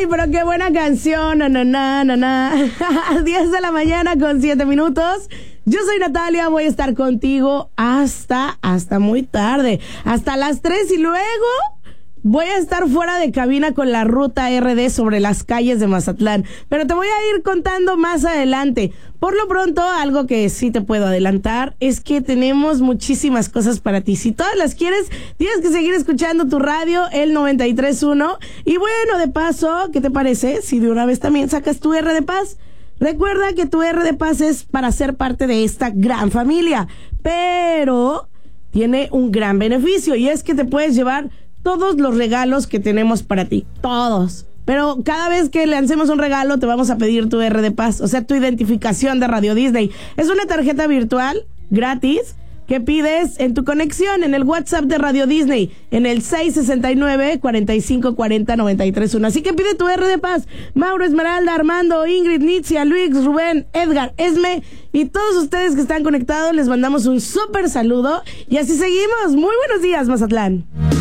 Ay, pero qué buena canción. 10 de la mañana con 7 minutos. Yo soy Natalia, voy a estar contigo hasta muy tarde, hasta las 3 y luego voy a estar fuera de cabina con la ruta RD sobre las calles de Mazatlán, pero te voy a ir contando más adelante. Por lo pronto, algo que sí te puedo adelantar es que tenemos muchísimas cosas para ti. Si todas las quieres, tienes que seguir escuchando tu radio, el 93.1. Y bueno, de paso, ¿qué te parece si de una vez también sacas tu R de Paz? Recuerda que tu R de Paz es para ser parte de esta gran familia, pero tiene un gran beneficio y es que te puedes llevar todos los regalos que tenemos para ti, todos. Pero cada vez que lancemos un regalo te vamos a pedir tu R de Paz, o sea, tu identificación de Radio Disney. Es una tarjeta virtual gratis que pides en tu conexión en el WhatsApp de Radio Disney en el 669-4540-931. Así que pide tu R de Paz. Mauro, Esmeralda, Armando, Ingrid, Nitzia, Luis, Rubén, Edgar, Esme y todos ustedes que están conectados les mandamos un súper saludo y así seguimos. Muy buenos días, Mazatlán.